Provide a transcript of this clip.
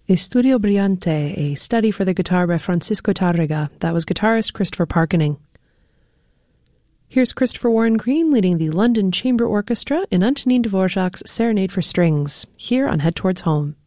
Estudio Brillante, a study for the guitar by Francisco Tárrega. That was guitarist Christopher Parkening. Here's Christopher Warren Green leading the London Chamber Orchestra in Antonin Dvorak's Serenade for Strings, here on Head Towards Home.